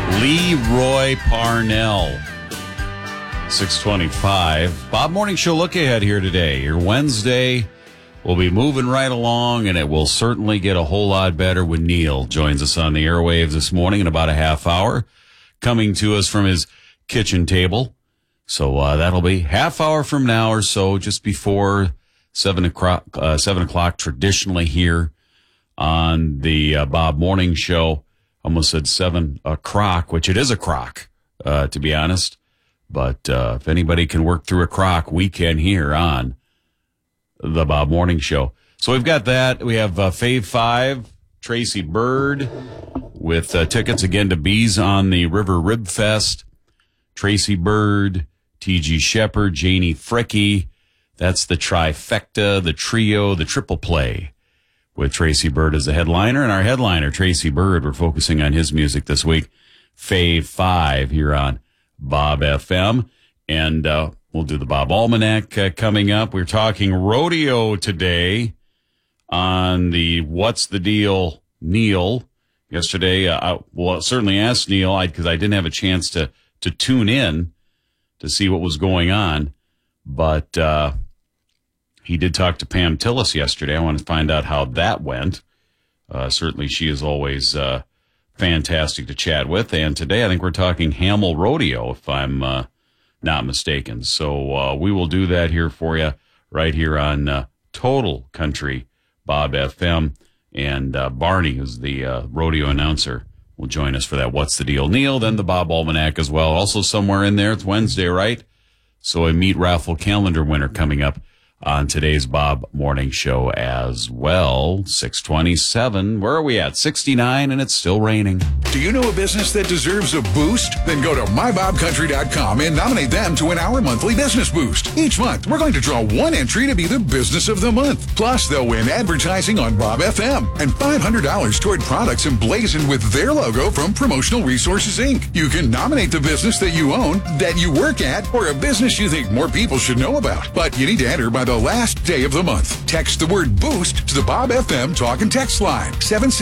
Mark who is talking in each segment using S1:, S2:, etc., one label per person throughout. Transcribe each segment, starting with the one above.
S1: Leroy Parnell. 625. Bob Morning Show look ahead here today. Your Wednesday will be moving right along, and it will certainly get a whole lot better when Neil joins us on the airwaves this morning in about a half hour, coming to us from his kitchen table. So that'll be half hour from now or so, just before 7 o'clock traditionally here on the Bob Morning Show. Almost said 7 o'clock, which it is a crock, to be honest. But if anybody can work through a crock, we can here on the Bob Morning Show. So we've got that. We have Fave 5, Tracy Bird, with tickets again to Bees on the River Rib Fest. Tracy Bird, T.G. Shepard, Janie Fricke. That's the trifecta, the trio, the triple play, with Tracy Bird as the headliner. And our headliner, Tracy Bird, we're focusing on his music this week. Fave 5 here on Bob FM. And we'll do the Bob Almanac coming up. We're talking rodeo today on the What's the Deal, Neil. Yesterday, I certainly asked Neil, because I didn't have a chance to tune in to see what was going on. But he did talk to Pam Tillis yesterday. I want to find out how that went. Certainly she is always fantastic to chat with. And today I think we're talking Hamel Rodeo, if I'm not mistaken. So we will do that here for you right here on Total Country Bob FM. And Barney, who's the rodeo announcer, will join us for that What's the Deal, Neil, then the Bob Almanac as well. Also somewhere in there, it's Wednesday, right? So a meat raffle calendar winner coming up on today's Bob Morning Show as well. 627. Where are we at? 69, and it's still raining.
S2: Do you know a business that deserves a boost? Then go to mybobcountry.com and nominate them to win our monthly business boost. Each month, we're going to draw one entry to be the business of the month. Plus, they'll win advertising on Bob FM and $500 toward products emblazoned with their logo from Promotional Resources, Inc. You can nominate the business that you own, that you work at, or a business you think more people should know about. But you need to enter by the last day of the month. Text the word boost to the Bob FM talk and text line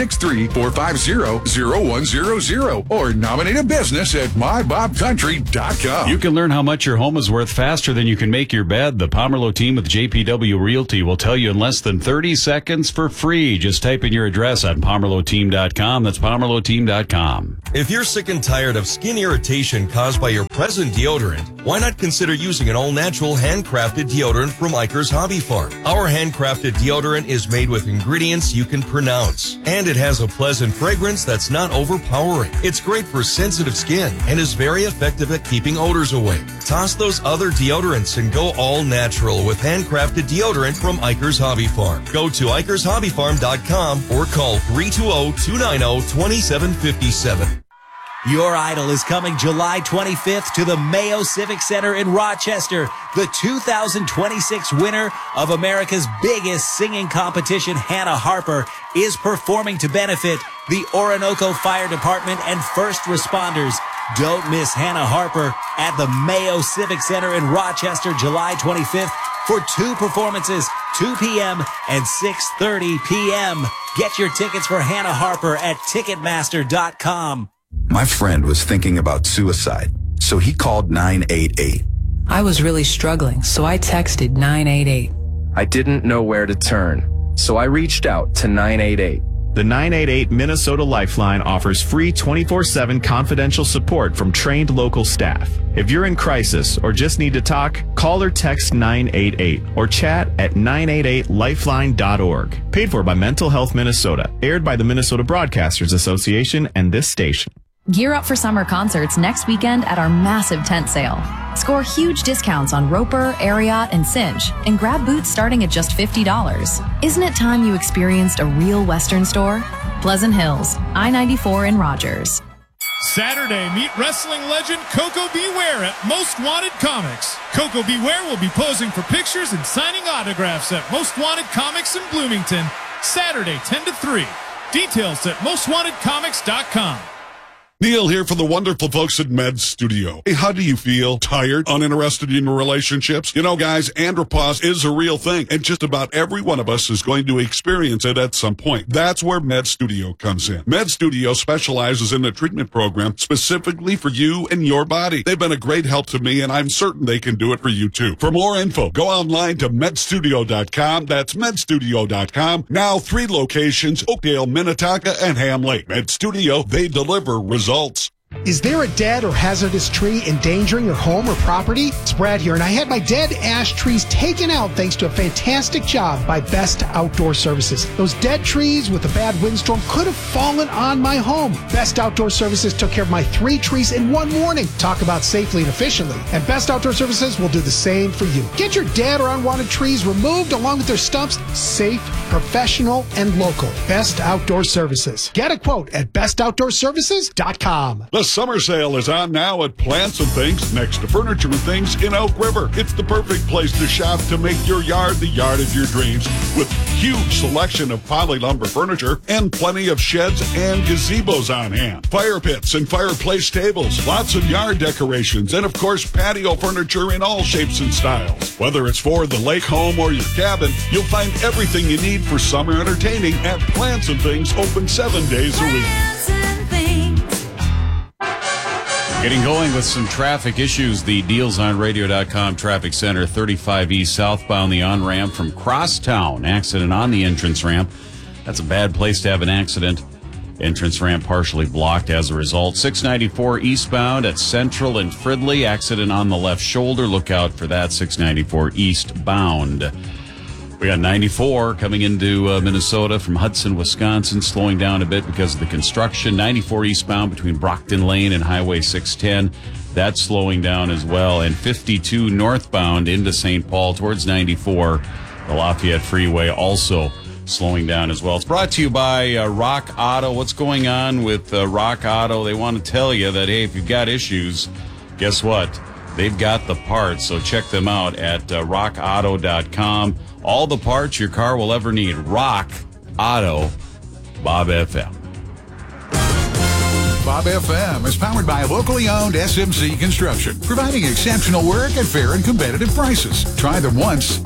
S2: 763-450-0100 or nominate a business at mybobcountry.com.
S1: You can learn how much your home is worth faster than you can make your bed. The Pomerleau team with JPW Realty will tell you in less than 30 seconds for free. Just type in your address on PomerleauTeam.com. That's PomerleauTeam.com.
S3: If you're sick and tired of skin irritation caused by your present deodorant, why not consider using an all-natural handcrafted deodorant from Iker's Hobby Farm? Our handcrafted deodorant is made with ingredients you can pronounce, and it has a pleasant fragrance that's not overpowering. It's great for sensitive skin and is very effective at keeping odors away. Toss those other deodorants and go all natural with handcrafted deodorant from Iker's Hobby Farm. Go to IkersHobbyFarm.com or call 320-290-2757.
S4: Your Idol is coming July 25th to the Mayo Civic Center in Rochester. The 2026 winner of America's biggest singing competition, Hannah Harper, is performing to benefit the Orinoco Fire Department and first responders. Don't miss Hannah Harper at the Mayo Civic Center in Rochester, July 25th for 2 performances, 2 p.m. and 6:30 p.m. Get your tickets for Hannah Harper at Ticketmaster.com.
S5: My friend was thinking about suicide, so he called 988.
S6: I was really struggling, so I texted 988.
S7: I didn't know where to turn, so I reached out to 988.
S8: The 988 Minnesota Lifeline offers free 24/7 confidential support from trained local staff. If you're in crisis or just need to talk, call or text 988 or chat at 988lifeline.org. Paid for by Mental Health Minnesota. Aired by the Minnesota Broadcasters Association and this station.
S9: Gear up for summer concerts next weekend at our massive tent sale. Score huge discounts on Roper, Ariat, and Cinch, and grab boots starting at just $50. Isn't it time you experienced a real Western store? Pleasant Hills, I-94 in Rogers.
S10: Saturday, meet wrestling legend Coco Beware at Most Wanted Comics. Coco Beware will be posing for pictures and signing autographs at Most Wanted Comics in Bloomington, Saturday 10 to 3. Details at mostwantedcomics.com.
S11: Neil here for the wonderful folks at Med Studio. Hey, how do you feel? Tired? Uninterested in your relationships? You know, guys, andropause is a real thing, and just about every one of us is going to experience it at some point. That's where Med Studio comes in. Med Studio specializes in a treatment program specifically for you and your body. They've been a great help to me, and I'm certain they can do it for you, too. For more info, go online to medstudio.com. That's medstudio.com. Now 3 locations, Oakdale, Minnetonka, and Ham Lake. Med Studio, they deliver results.
S12: Is there a dead or hazardous tree endangering your home or property? It's Brad here, and I had my dead ash trees taken out thanks to a fantastic job by Best Outdoor Services. Those dead trees with a bad windstorm could have fallen on my home. Best Outdoor Services took care of my 3 trees in one morning. Talk about safely and efficiently. And Best Outdoor Services will do the same for you. Get your dead or unwanted trees removed along with their stumps. Safe, professional, and local. Best Outdoor Services. Get a quote at bestoutdoorservices.com.
S11: The summer sale is on now at Plants and Things next to Furniture and Things in Elk River. It's the perfect place to shop to make your yard the yard of your dreams with huge selection of poly lumber furniture and plenty of sheds and gazebos on hand. Fire pits and fireplace tables, lots of yard decorations, and of course patio furniture in all shapes and styles. Whether it's for the lake home or your cabin, you'll find everything you need for summer entertaining at Plants and Things, open 7 days a week.
S1: Getting going with some traffic issues. The DealsOnRadio.com Traffic Center, 35 East southbound, the on-ramp from Crosstown. Accident on the entrance ramp. That's a bad place to have an accident. Entrance ramp partially blocked as a result. 694 eastbound at Central and Fridley. Accident on the left shoulder. Look out for that, 694 eastbound. We got 94 coming into Minnesota from Hudson, Wisconsin, slowing down a bit because of the construction. 94 eastbound between Brockton Lane and Highway 610. That's slowing down as well. And 52 northbound into St. Paul towards 94. The Lafayette Freeway also slowing down as well. It's brought to you by Rock Auto. What's going on with Rock Auto? They want to tell you that, hey, if you've got issues, guess what? They've got the parts, so check them out at rockauto.com. All the parts your car will ever need. Rock Auto, Bob FM.
S2: Bob FM is powered by locally owned SMC Construction, providing exceptional work at fair and competitive prices. Try them once,